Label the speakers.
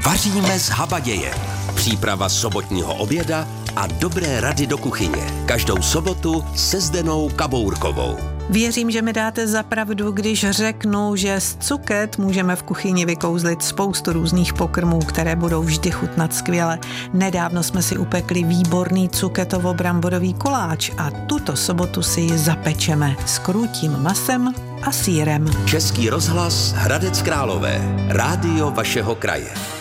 Speaker 1: Vaříme s habadějem. Příprava sobotního oběda a dobré rady do kuchyně. Každou sobotu se Zdenou Kabourkovou.
Speaker 2: Věřím, že mi dáte za pravdu, když řeknu, že z cuket můžeme v kuchyni vykouzlit spoustu různých pokrmů, které budou vždy chutnat skvěle. Nedávno jsme si upekli výborný cuketovo-bramborový koláč a tuto sobotu si ji zapečeme s krůtím masem a sýrem.
Speaker 1: Český rozhlas Hradec Králové. Rádio vašeho kraje.